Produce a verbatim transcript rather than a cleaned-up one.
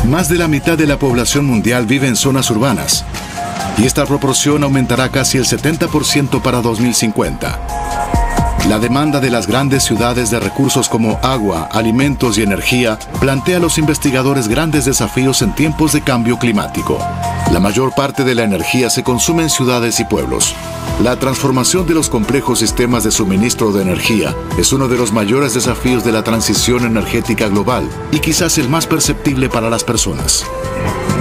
Más de la mitad de la población mundial vive en zonas urbanas, y esta proporción aumentará casi el setenta por ciento para dos mil cincuenta. La demanda de las grandes ciudades de recursos como agua, alimentos y energía plantea a los investigadores grandes desafíos en tiempos de cambio climático. La mayor parte de la energía se consume en ciudades y pueblos. La transformación de los complejos sistemas de suministro de energía es uno de los mayores desafíos de la transición energética global y quizás el más perceptible para las personas.